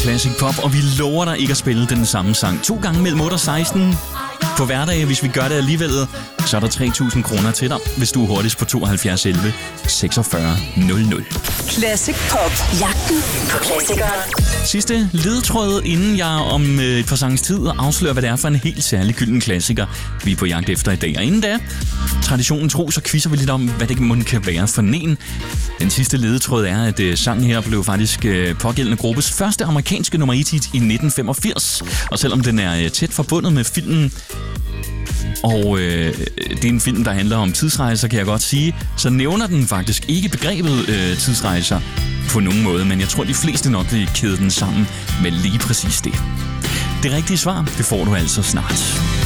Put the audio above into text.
Classic Pop, og vi lover dig ikke at spille den samme sang 2 gange mellem 8 og 16 på hverdage. Hvis vi gør det alligevel, så er der 3.000 kroner til dig, hvis du er hurtigst på 72 11 46 00. Classic Pop. Jagten på klassikeren. Sidste ledetråd, inden jeg om et par sangs tid afslører, hvad det er for en helt særlig gylden klassiker, vi er på jagt efter i dag. Og inden da, traditionen tro, så quizzer vi lidt om, hvad det må kan være for en. Den sidste ledetråd er, at sangen her blev faktisk pågældende gruppes første amerikanske nummer 1 hit i 1985. Og selvom den er tæt forbundet med filmen, og det er en film, der handler om tidsrejser, kan jeg godt sige, så nævner den faktisk ikke begrebet tidsrejser på nogen måde, men jeg tror, de fleste nok vil kæde den sammen med lige præcis det. Det rigtige svar, det får du altså snart.